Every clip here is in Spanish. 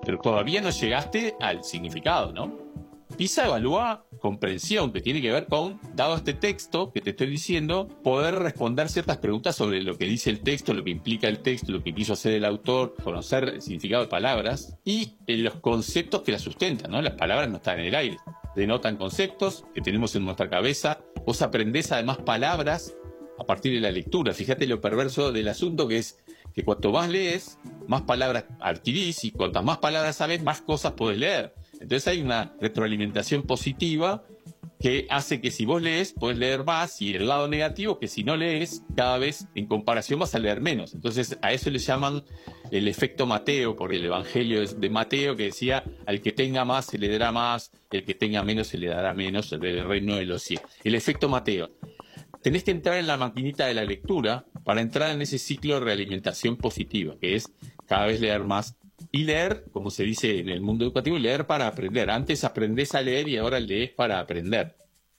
pero todavía no llegaste al significado, ¿no? PISA evalúa comprensión, que tiene que ver con, dado este texto que te estoy diciendo, poder responder ciertas preguntas sobre lo que dice el texto, lo que implica el texto, lo que quiso hacer el autor, conocer el significado de palabras y los conceptos que las sustentan, ¿no? Las palabras no están en el aire, denotan conceptos que tenemos en nuestra cabeza. Vos aprendés además palabras a partir de la lectura. Fíjate lo perverso del asunto, que es que cuanto más lees, más palabras adquirís, y cuantas más palabras sabes, más cosas podés leer. Entonces hay una retroalimentación positiva que hace que si vos lees, podés leer más, y el lado negativo, que si no lees, cada vez en comparación vas a leer menos. Entonces a eso le llaman el efecto Mateo, por el Evangelio de Mateo, que decía: al que tenga más se le dará más, el que tenga menos se le dará menos, el reino de los cielos. El efecto Mateo. Tenés que entrar en la maquinita de la lectura para entrar en ese ciclo de realimentación positiva, que es cada vez leer más. Y leer, como se dice en el mundo educativo, leer para aprender. Antes aprendés a leer y ahora lees para aprender.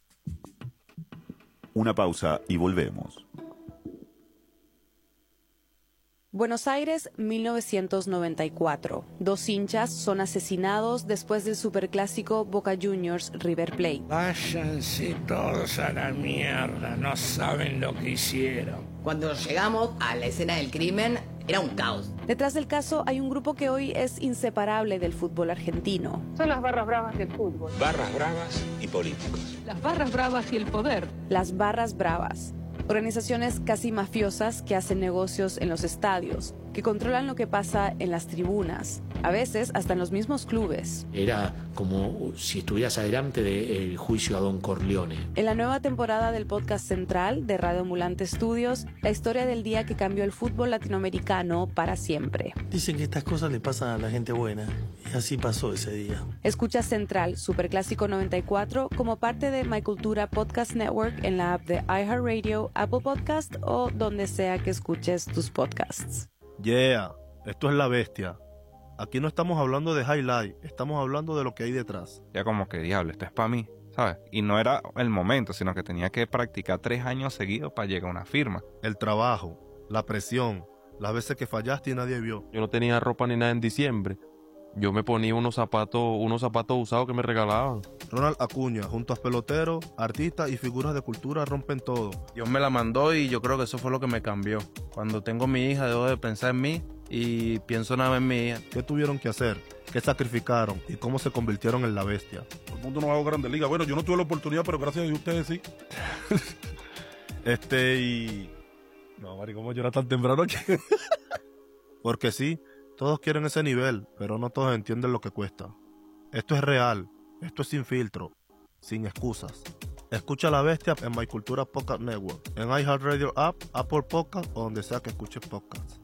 Una pausa y volvemos. Buenos Aires, 1994. 2 hinchas son asesinados después del superclásico Boca Juniors River Plate. Váyanse todos a la mierda, no saben lo que hicieron. Cuando llegamos a la escena del crimen, era un caos. Detrás del caso hay un grupo que hoy es inseparable del fútbol argentino. Son las barras bravas del fútbol. Barras bravas y políticos. Las barras bravas y el poder. Las barras bravas. Organizaciones casi mafiosas que hacen negocios en los estadios, que controlan lo que pasa en las tribunas, a veces hasta en los mismos clubes. Era como si estuvieras adelante del juicio a Don Corleone. En la nueva temporada del podcast central de Radio Ambulante Studios, la historia del día que cambió el fútbol latinoamericano para siempre. Dicen que estas cosas le pasan a la gente buena, y así pasó ese día. Escucha Central, Superclásico 94, como parte de My Cultura Podcast Network en la app de iHeartRadio, Apple Podcast o donde sea que escuches tus podcasts. Yeah, esto es La Bestia. Aquí no estamos hablando de highlight, estamos hablando de lo que hay detrás. Ya como que diablo, esto es para mí, ¿sabes? Y no era el momento, sino que tenía que practicar 3 años seguidos para llegar a una firma. El trabajo, la presión, las veces que fallaste y nadie vio. Yo no tenía ropa ni nada en diciembre. Yo me ponía unos zapatos usados que me regalaban. Ronald Acuña, junto a peloteros, artistas y figuras de cultura rompen todo. Dios me la mandó y yo creo que eso fue lo que me cambió. Cuando tengo mi hija, debo de pensar en mí y pienso nada más en mi hija. ¿Qué tuvieron que hacer? ¿Qué sacrificaron? ¿Y cómo se convirtieron en la bestia? Todo el mundo no va a Grandes Ligas. Bueno, yo no tuve la oportunidad, pero gracias a Dios ustedes sí. No, Mari, ¿cómo llora tan temprano? Porque sí, todos quieren ese nivel, pero no todos entienden lo que cuesta. Esto es real, esto es sin filtro, sin excusas. Escucha La Bestia en My Cultura Podcast Network, en iHeartRadio App, Apple Podcast o donde sea que escuches podcasts.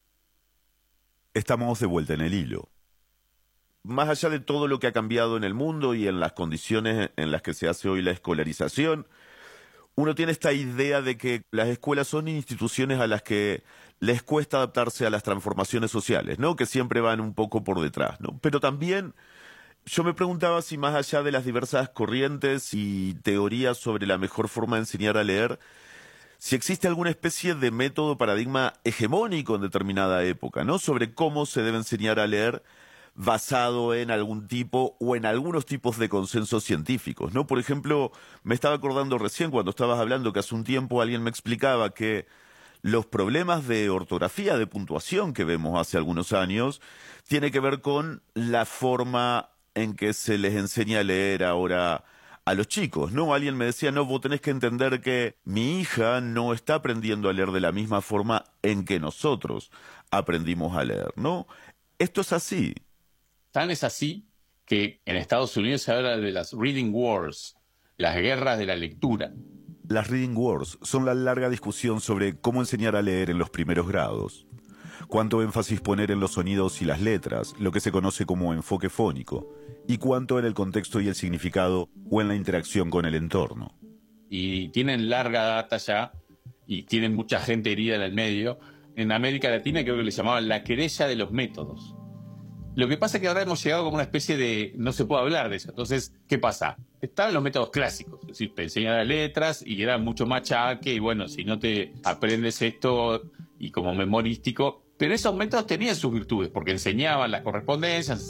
Estamos de vuelta en el hilo. Más allá de todo lo que ha cambiado en el mundo y en las condiciones en las que se hace hoy la escolarización, uno tiene esta idea de que las escuelas son instituciones a las que les cuesta adaptarse a las transformaciones sociales, ¿no? Que siempre van un poco por detrás, ¿no? Pero también yo me preguntaba si más allá de las diversas corrientes y teorías sobre la mejor forma de enseñar a leer, si existe alguna especie de método, paradigma hegemónico en determinada época, ¿no? Sobre cómo se debe enseñar a leer basado en algún tipo o en algunos tipos de consensos científicos, ¿no? Por ejemplo, me estaba acordando recién cuando estabas hablando que hace un tiempo alguien me explicaba que los problemas de ortografía, de puntuación que vemos hace algunos años, tiene que ver con la forma en que se les enseña a leer ahora a los chicos, ¿no? Alguien me decía, no, vos tenés que entender que mi hija no está aprendiendo a leer de la misma forma en que nosotros aprendimos a leer, ¿no? Esto es así. Tan es así que en Estados Unidos se habla de las Reading Wars, las guerras de la lectura. Las Reading Wars son la larga discusión sobre cómo enseñar a leer en los primeros grados. Cuánto énfasis poner en los sonidos y las letras, lo que se conoce como enfoque fónico, y cuánto en el contexto y el significado o en la interacción con el entorno. Y tienen larga data ya, y tienen mucha gente herida en el medio. En América Latina creo que le llamaban la querella de los métodos. Lo que pasa es que ahora hemos llegado como una especie de... no se puede hablar de eso. Entonces, ¿qué pasa? Estaban los métodos clásicos, es decir, te enseñan las letras y era mucho machaque, y bueno, si no te aprendes esto y como memorístico... Pero esos métodos tenían sus virtudes, porque enseñaban las correspondencias,